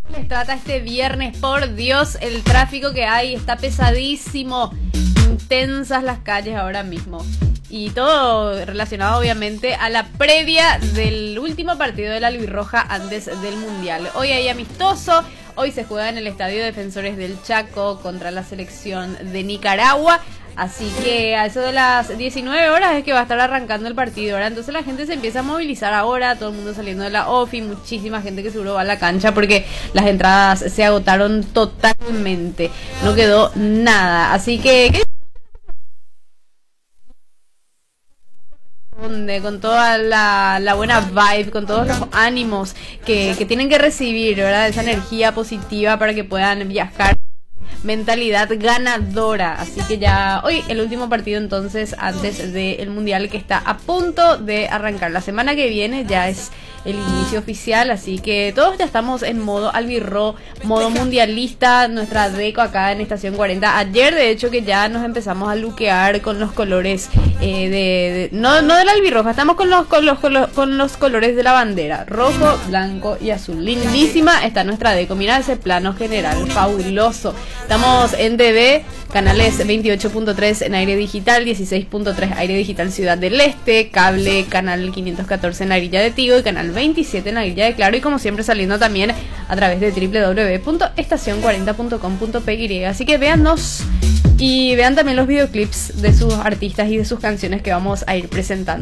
Les trata este viernes, por Dios, el tráfico que hay está pesadísimo, intensas las calles ahora mismo. Y todo relacionado obviamente a la previa del último partido de la albirroja antes del Mundial. Hoy hay amistoso, hoy se juega en el Estadio Defensores del Chaco contra la selección de Nicaragua. Así que a eso de las 19 horas es que va a estar arrancando el partido, ¿verdad? Entonces la gente se empieza a movilizar ahora, todo el mundo saliendo de la OFI, muchísima gente que seguro va a la cancha porque las entradas se agotaron totalmente, no quedó nada. Así que con toda la buena vibe, con todos los ánimos que tienen que recibir, ¿verdad? Esa energía positiva para que puedan viajar. Mentalidad ganadora. Así que ya hoy el último partido entonces antes del Mundial que está a punto de arrancar. La semana que viene ya es el inicio oficial, así que todos ya estamos en modo albirro, modo mundialista, nuestra deco acá en Estación 40. Ayer de hecho que ya nos empezamos a luquear con los colores no de la albirroja, estamos con los colores de la bandera, rojo, blanco y azul. Lindísima está nuestra deco, mira ese plano general, fabuloso. Estamos en TV, canales 28.3 en aire digital, 16.3 aire digital Ciudad del Este, cable canal 514 en la grilla de Tigo y canal 27 en la grilla de Claro, y como siempre saliendo también a través de www.estacion40.com.py. Así que véannos y vean también los videoclips de sus artistas y de sus canciones que vamos a ir presentando.